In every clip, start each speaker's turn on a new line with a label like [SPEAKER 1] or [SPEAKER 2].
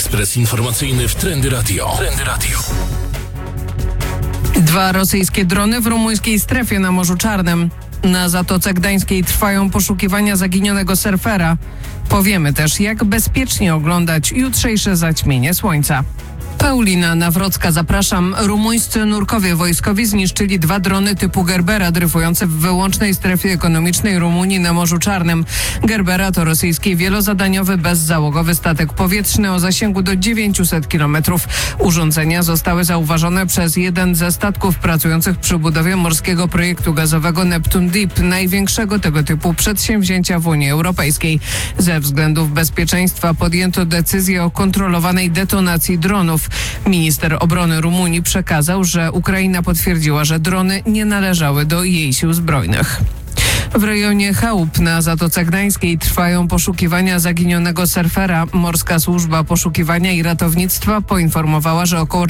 [SPEAKER 1] Ekspres informacyjny w Trendy Radio.
[SPEAKER 2] 2 rosyjskie drony w rumuńskiej strefie na Morzu Czarnym. Na Zatoce Gdańskiej trwają poszukiwania zaginionego surfera. Powiemy też, jak bezpiecznie oglądać jutrzejsze zaćmienie słońca. Paulina Nawrocka, zapraszam. Rumuńscy nurkowie wojskowi zniszczyli 2 drony typu Gerbera dryfujące w wyłącznej strefie ekonomicznej Rumunii na Morzu Czarnym. Gerbera to rosyjski wielozadaniowy, bezzałogowy statek powietrzny o zasięgu do 900 km. Urządzenia zostały zauważone przez jeden ze statków pracujących przy budowie morskiego projektu gazowego Neptune Deep, największego tego typu przedsięwzięcia w Unii Europejskiej. Ze względów bezpieczeństwa podjęto decyzję o kontrolowanej detonacji dronów. Minister obrony Rumunii przekazał, że Ukraina potwierdziła, że drony nie należały do jej sił zbrojnych. W rejonie chałup na Zatoce Gdańskiej trwają poszukiwania zaginionego surfera. Morska Służba Poszukiwania i Ratownictwa poinformowała, że około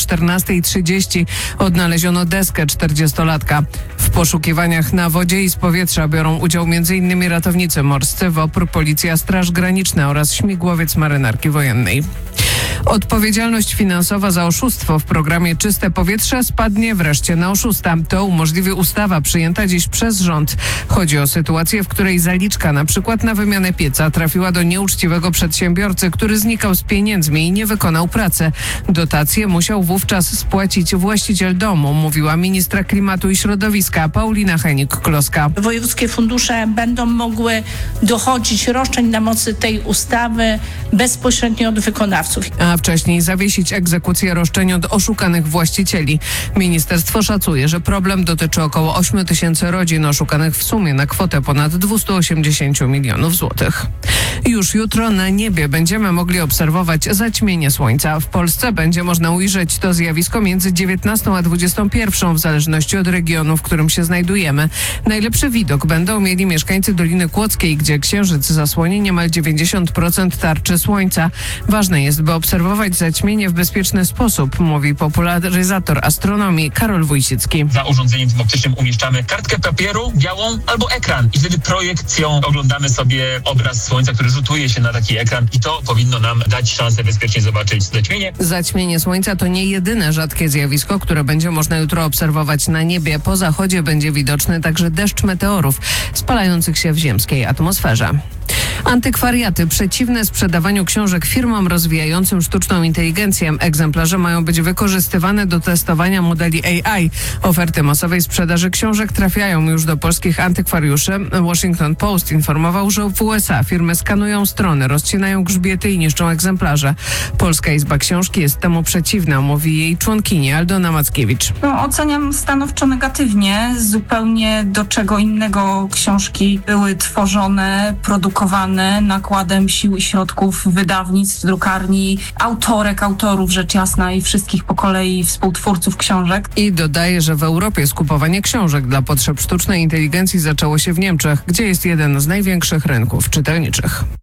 [SPEAKER 2] 14:30 odnaleziono deskę 40-latka. W poszukiwaniach na wodzie i z powietrza biorą udział m.in. ratownicy morscy, WOPR, Policja, Straż Graniczna oraz śmigłowiec Marynarki Wojennej. Odpowiedzialność finansowa za oszustwo w programie Czyste Powietrze spadnie wreszcie na oszusta. To umożliwi ustawa przyjęta dziś przez rząd. Chodzi o sytuację, w której zaliczka na przykład na wymianę pieca trafiła do nieuczciwego przedsiębiorcy, który znikał z pieniędzmi i nie wykonał pracy. Dotację musiał wówczas spłacić właściciel domu, mówiła ministra klimatu i środowiska Paulina Henik-Kloska.
[SPEAKER 3] Wojewódzkie fundusze będą mogły dochodzić roszczeń na mocy tej ustawy bezpośrednio od wykonawców.
[SPEAKER 2] A wcześniej zawiesić egzekucję roszczeń od oszukanych właścicieli. Ministerstwo szacuje, że problem dotyczy około 8 tysięcy rodzin oszukanych w sumie na kwotę ponad 280 milionów złotych. Już jutro na niebie będziemy mogli obserwować zaćmienie słońca. W Polsce będzie można ujrzeć to zjawisko między 19 a 21, w zależności od regionu, w którym się znajdujemy. Najlepszy widok będą mieli mieszkańcy Doliny Kłodzkiej, gdzie księżyc zasłoni niemal 90% tarczy słońca. Ważne jest, by obserwować zaćmienie w bezpieczny sposób, mówi popularyzator astronomii Karol Wójcicki.
[SPEAKER 4] Za urządzeniem optycznym umieszczamy kartkę papieru białą albo ekran i wtedy projekcją oglądamy sobie obraz słońca, który rzutuje się na taki ekran i to powinno nam dać szansę bezpiecznie zobaczyć zaćmienie.
[SPEAKER 2] Zaćmienie słońca to nie jedyne rzadkie zjawisko, które będzie można jutro obserwować na niebie. Po zachodzie będzie widoczny także deszcz meteorów spalających się w ziemskiej atmosferze. Antykwariaty przeciwne sprzedawaniu książek firmom rozwijającym sztuczną inteligencję. Egzemplarze mają być wykorzystywane do testowania modeli AI. Oferty masowej sprzedaży książek trafiają już do polskich antykwariuszy. Washington Post informował, że w USA firmy skanują strony, rozcinają grzbiety i niszczą egzemplarze. Polska Izba Książki jest temu przeciwna, mówi jej członkini Aldona Mackiewicz.
[SPEAKER 5] Oceniam stanowczo negatywnie. Zupełnie do czego innego książki były tworzone, produkowane nakładem sił i środków wydawnictw, drukarni, autorów, rzecz jasna, i wszystkich po kolei współtwórców książek.
[SPEAKER 2] I dodaje, że w Europie skupowanie książek dla potrzeb sztucznej inteligencji zaczęło się w Niemczech, gdzie jest jeden z największych rynków czytelniczych.